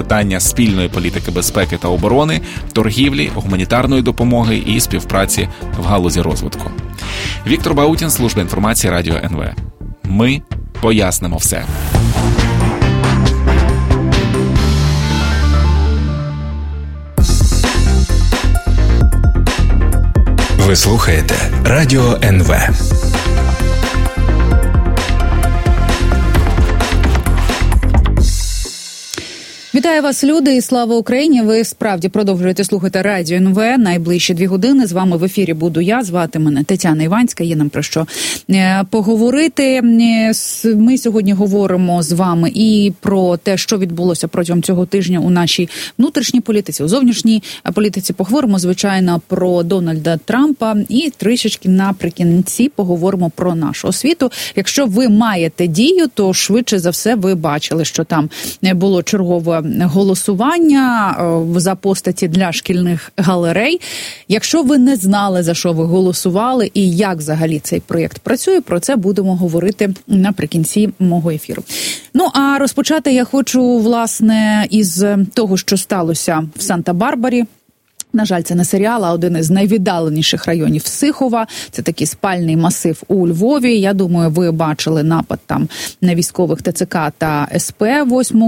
питання спільної політики безпеки та оборони, торгівлі, гуманітарної допомоги і співпраці в галузі розвитку. Віктор Баутін, служба інформації Радіо НВ. Ми пояснимо все. Ви слухаєте Радіо НВ. Вітаю вас, люди, і слава Україні! Ви справді продовжуєте слухати Радіо НВ. Найближчі 2 години з вами в ефірі буду я. Звати мене Тетяна Іванська. Є нам про що поговорити. Ми сьогодні говоримо з вами і про те, що відбулося протягом цього тижня у нашій внутрішній політиці, у зовнішній політиці. Поговоримо, звичайно, про Дональда Трампа і трішечки наприкінці поговоримо про нашу освіту. Якщо ви маєте Дію, то швидше за все ви бачили, що там було чергове голосування за постаті для шкільних галерей. Якщо ви не знали, за що ви голосували і як взагалі цей проєкт працює, про це будемо говорити наприкінці мого ефіру. Ну, а розпочати я хочу, власне, із того, що сталося в Санта-Барбарі. На жаль, це не серіал, а один із найвіддаленіших районів Сихова. Це такий спальний масив у Львові. Я думаю, ви бачили напад там на військових ТЦК та СП 8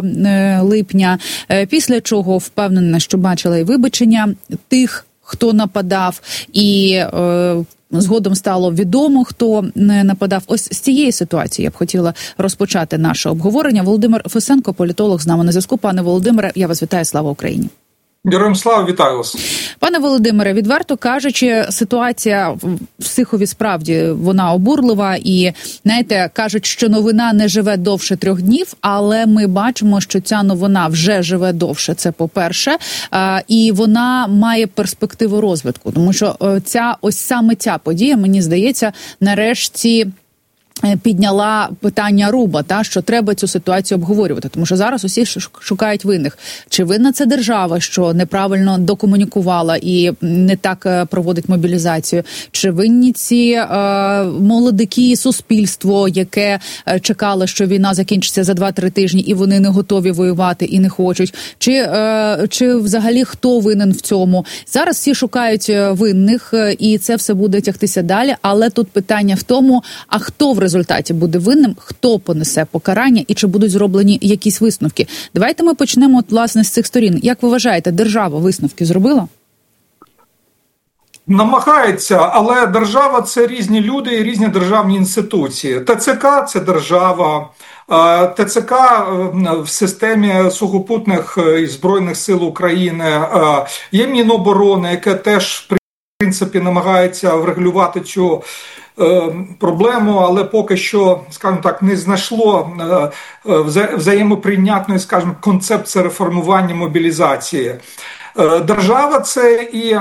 липня. Після чого впевнена, що бачила і вибачення тих, хто нападав, і згодом стало відомо, хто нападав. Ось з цієї ситуації я б хотіла розпочати наше обговорення. Володимир Фесенко, політолог, з нами на зв'язку. Пане Володимире, я вас вітаю. Слава Україні! Героям слава, вітаю вас. Пане Володимире, відверто кажучи, ситуація в Сихові справді вона обурлива і, знаєте, кажуть, що новина не живе довше 3 днів, але ми бачимо, що ця новина вже живе довше, це по-перше, і вона має перспективу розвитку, тому що саме ця подія, мені здається, нарешті підняла питання руба, що треба цю ситуацію обговорювати. Тому що зараз усі шукають винних. Чи винна це держава, що неправильно докомунікувала і не так проводить мобілізацію? Чи винні ці молодики, суспільство, яке чекало, що війна закінчиться за 2-3 тижні, і вони не готові воювати і не хочуть? Чи взагалі хто винен в цьому? Зараз всі шукають винних, і це все буде тягтися далі. Але тут питання в тому, а хто в результаті буде винним, хто понесе покарання і чи будуть зроблені якісь висновки. Давайте ми почнемо, власне, з цих сторін. Як ви вважаєте, держава висновки зробила? Намагається, але держава – це різні люди і різні державні інституції. ТЦК – це держава. ТЦК в системі сухопутних і Збройних сил України. Є Міноборони, яке теж, в принципі, намагається врегулювати цю проблему, але поки що, скажімо так, не знайшло взаємоприйнятної, скажімо, концепції реформування мобілізації. Держава – це і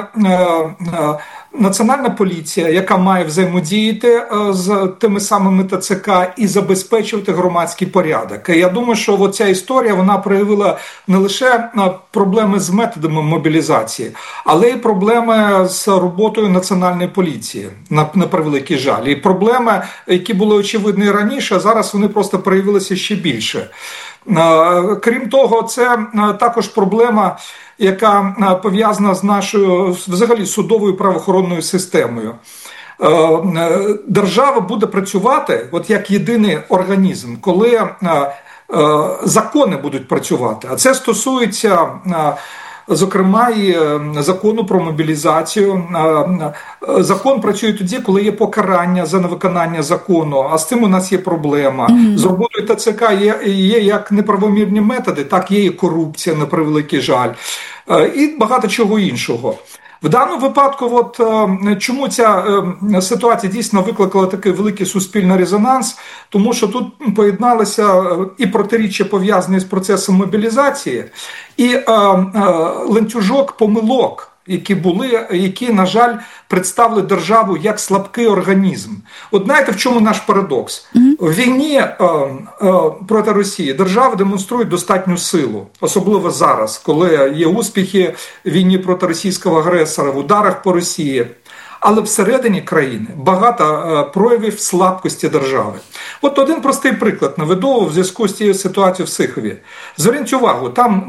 Національна поліція, яка має взаємодіяти з тими самими ТЦК і забезпечувати громадський порядок. І я думаю, що ця історія, вона проявила не лише проблеми з методами мобілізації, але й проблеми з роботою Національної поліції, на превеликий жаль. І проблеми, які були очевидні раніше, зараз вони просто проявилися ще більше. Крім того, це також проблема, яка пов'язана з нашою, взагалі, судовою правоохоронною системою. Держава буде працювати як єдиний організм, коли закони будуть працювати. А це стосується, зокрема, і закону про мобілізацію. Закон працює тоді, коли є покарання за невиконання закону, а з цим у нас є проблема. З роботою ТЦК є як неправомірні методи, так є і корупція, на превеликий жаль, і багато чого іншого. В даному випадку, чому ця ситуація дійсно викликала такий великий суспільний резонанс, тому що тут поєдналися і протиріччя, пов'язані з процесом мобілізації, і ланцюжок помилок, які, на жаль, представили державу як слабкий організм. От знаєте, в чому наш парадокс? В війні проти Росії держава демонструє достатню силу, особливо зараз, коли є успіхи в війні проти російського агресора, в ударах по Росії. Але всередині країни багато проявів слабкості держави. От один простий приклад наведу в зв'язку з цією ситуацією в Сихові. Зверніть увагу, там